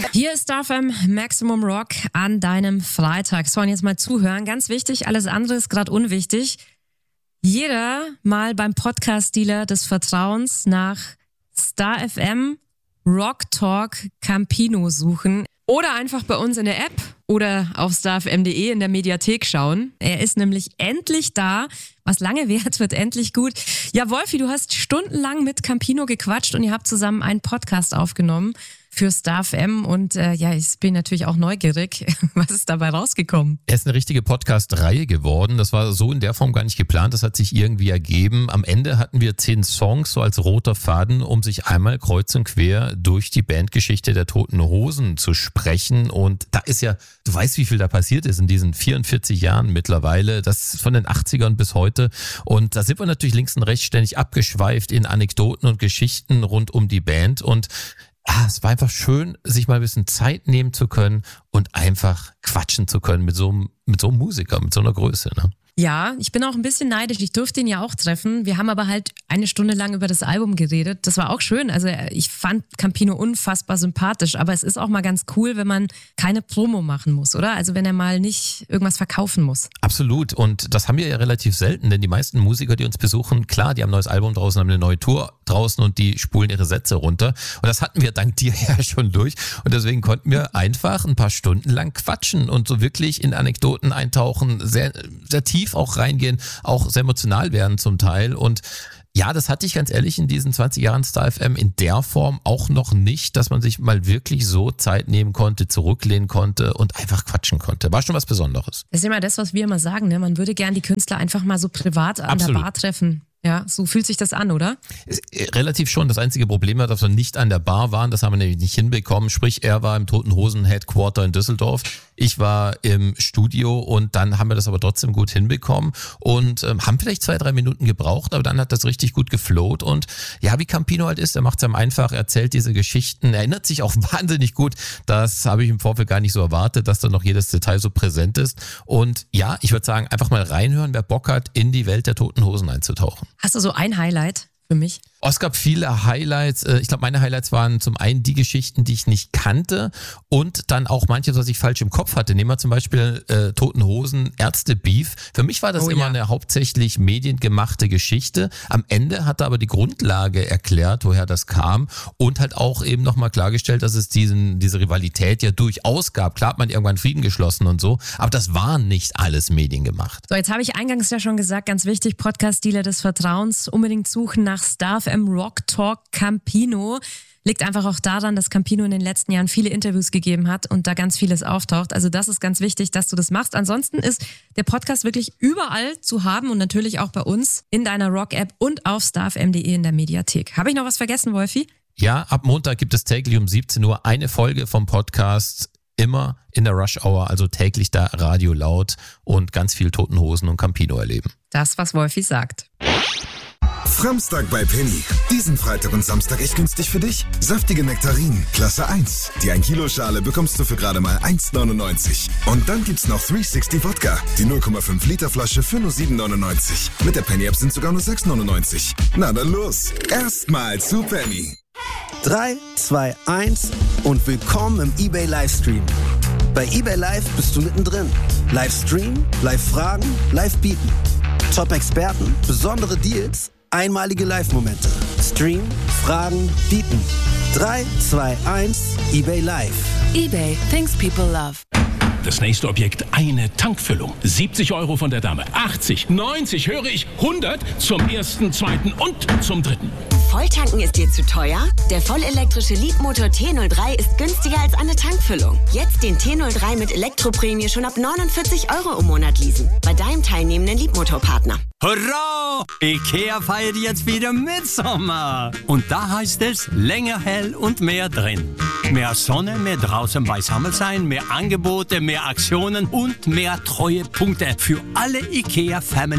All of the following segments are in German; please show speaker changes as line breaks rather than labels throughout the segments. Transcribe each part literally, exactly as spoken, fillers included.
Hier ist Star F M Maximum Rock an deinem Freitag. So, und jetzt mal zuhören. Ganz wichtig, alles andere ist gerade unwichtig. Jeder mal beim Podcast-Dealer des Vertrauens nach Star F M Rock Talk Campino suchen. Oder einfach bei uns in der App oder auf starfm punkt de in der Mediathek schauen. Er ist nämlich endlich da. Was lange währt, wird endlich gut. Ja, Wolfi, du hast stundenlang mit Campino gequatscht und ihr habt zusammen einen Podcast aufgenommen für Star F M. Und äh, ja, ich bin natürlich auch neugierig. Was ist dabei rausgekommen?
Er ist eine richtige Podcast-Reihe geworden. Das war so in der Form gar nicht geplant. Das hat sich irgendwie ergeben. Am Ende hatten wir zehn Songs so als roter Faden, um sich einmal kreuz und quer durch die Bandgeschichte der Toten Hosen zu sprechen. Und da ist ja, du weißt, wie viel da passiert ist in diesen vierundvierzig Jahren mittlerweile. Das ist von den achtzigern bis heute. Und da sind wir natürlich links und rechts ständig abgeschweift in Anekdoten und Geschichten rund um die Band. Und ah, es war einfach schön, sich mal ein bisschen Zeit nehmen zu können und einfach quatschen zu können mit so einem, mit so einem Musiker, mit so einer Größe, ne?
Ja, ich bin auch ein bisschen neidisch. Ich durfte ihn ja auch treffen. Wir haben aber halt eine Stunde lang über das Album geredet. Das war auch schön. Also ich fand Campino unfassbar sympathisch. Aber es ist auch mal ganz cool, wenn man keine Promo machen muss, oder? Also wenn er mal nicht irgendwas verkaufen muss.
Absolut. Und das haben wir ja relativ selten. Denn die meisten Musiker, die uns besuchen, klar, die haben ein neues Album draußen, haben eine neue Tour draußen und die spulen ihre Sätze runter. Und das hatten wir dank dir ja schon durch. Und deswegen konnten wir einfach ein paar Stunden lang quatschen und so wirklich in Anekdoten eintauchen, sehr, sehr tief auch reingehen, auch sehr emotional werden zum Teil. Und ja, das hatte ich ganz ehrlich in diesen zwanzig Jahren Star F M in der Form auch noch nicht, dass man sich mal wirklich so Zeit nehmen konnte, zurücklehnen konnte und einfach quatschen konnte. War schon was Besonderes.
Das ist immer das, was wir immer sagen, ne? Man würde gern die Künstler einfach mal so privat an Absolut. Der Bar treffen. Ja, so fühlt sich das an, oder?
Relativ schon. Das einzige Problem war, dass wir nicht an der Bar waren. Das haben wir nämlich nicht hinbekommen. Sprich, er war im Toten Hosen Headquarter in Düsseldorf. Ich war im Studio und dann haben wir das aber trotzdem gut hinbekommen und ähm, haben vielleicht zwei, drei Minuten gebraucht, aber dann hat das richtig gut geflowt. Und ja, wie Campino halt ist, er macht es einem einfach, er erzählt diese Geschichten, erinnert sich auch wahnsinnig gut. Das habe ich im Vorfeld gar nicht so erwartet, dass da noch jedes Detail so präsent ist. Und ja, ich würde sagen, einfach mal reinhören, wer Bock hat, in die Welt der Toten Hosen einzutauchen.
Hast du so ein Highlight für mich?
Oh, es gab viele Highlights. Ich glaube, meine Highlights waren zum einen die Geschichten, die ich nicht kannte und dann auch manches, was ich falsch im Kopf hatte. Nehmen wir zum Beispiel äh, Toten Hosen, Ärzte-Beef. Für mich war das oh, immer ja. eine hauptsächlich mediengemachte Geschichte. Am Ende hat er aber die Grundlage erklärt, woher das kam und halt auch eben nochmal klargestellt, dass es diesen diese Rivalität ja durchaus gab. Klar hat man irgendwann Frieden geschlossen und so, aber das war nicht alles mediengemacht.
So, jetzt habe ich eingangs ja schon gesagt, ganz wichtig, Podcast-Dealer des Vertrauens, unbedingt suchen nach Star F M Rock Talk Campino. Liegt einfach auch daran, dass Campino in den letzten Jahren viele Interviews gegeben hat und da ganz vieles auftaucht. Also das ist ganz wichtig, dass du das machst. Ansonsten ist der Podcast wirklich überall zu haben und natürlich auch bei uns in deiner Rock-App und auf starfm punkt de in der Mediathek. Habe ich noch was vergessen, Wolfi?
Ja, ab Montag gibt es täglich um siebzehn Uhr eine Folge vom Podcast. Immer in der Rush Hour, also täglich da Radio laut und ganz viel Toten Hosen und Campino erleben.
Das, was Wolfi sagt.
Framstag bei Penny. Diesen Freitag und Samstag echt günstig für dich. Saftige Nektarinen, Klasse eins. Die ein Kilo Schale bekommst du für gerade mal eins neunundneunzig. Und dann gibt's noch dreihundertsechzig Wodka. Die null Komma fünf Liter Flasche für nur sieben neunundneunzig. Mit der Penny App sind sogar nur sechs neunundneunzig. Na dann los. Erstmal zu Penny.
drei, zwei, eins und willkommen im eBay Livestream. Bei eBay Live bist du mittendrin. Livestream, Live-Fragen, Live-Bieten. Top-Experten, besondere Deals, einmalige Live-Momente. Stream, Fragen, Bieten. drei, zwei, eins, eBay Live.
eBay, things people love.
Das nächste Objekt, eine Tankfüllung. siebzig Euro von der Dame. achtzig, neunzig, höre ich, hundert zum ersten, zweiten und zum dritten.
Volltanken ist dir zu teuer? Der vollelektrische Leapmotor T null drei ist günstiger als eine Tankfüllung. Jetzt den T null drei mit Elektroprämie schon ab neunundvierzig Euro im Monat leasen. Bei deinem teilnehmenden Leapmotor-Partner.
Hurra! IKEA feiert jetzt wieder Mitsommer. Und da heißt es länger hell und mehr drin. Mehr Sonne, mehr draußen beisammen sein, mehr Angebote, mehr Aktionen und mehr Treuepunkte für alle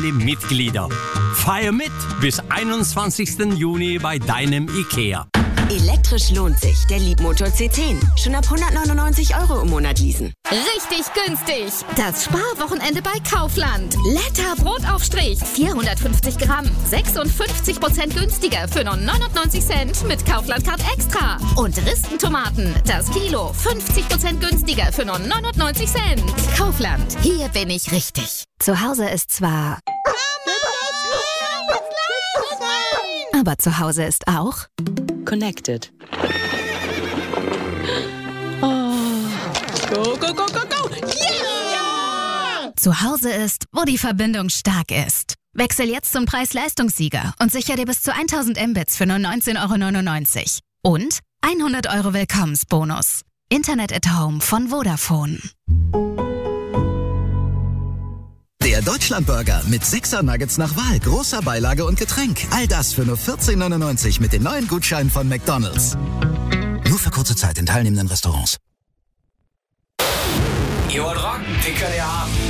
IKEA-Family-Mitglieder. Feier mit bis einundzwanzigsten Juni bei deinem IKEA.
Elektrisch lohnt sich. Der Leapmotor C zehn. Schon ab hundertneunundneunzig Euro im Monat leasen.
Richtig günstig. Das Sparwochenende bei Kaufland. Letter Brotaufstrich. vierhundertfünfzig Gramm. sechsundfünfzig Prozent günstiger für nur neunundneunzig Cent mit Kaufland Card Extra. Und Ristentomaten. Das Kilo. fünfzig Prozent günstiger für nur neunundneunzig Cent. Kaufland. Hier bin ich richtig. Zu Hause ist zwar... Aber zu Hause ist auch...
Connected. Oh. Go, go, go, go, go! Yeah!
Zu Hause ist, wo die Verbindung stark ist. Wechsel jetzt zum Preis-Leistungssieger und sicher dir bis zu tausend Mbits für nur neunzehn Euro neunundneunzig. Und hundert Euro Willkommensbonus. Internet at Home von Vodafone.
Der Deutschlandburger mit sechser Nuggets nach Wahl, großer Beilage und Getränk. All das für nur vierzehn neunundneunzig mit den neuen Gutscheinen von McDonald's. Nur für kurze Zeit in teilnehmenden Restaurants.
Ihr wollt rocken, den könnt ihr haben.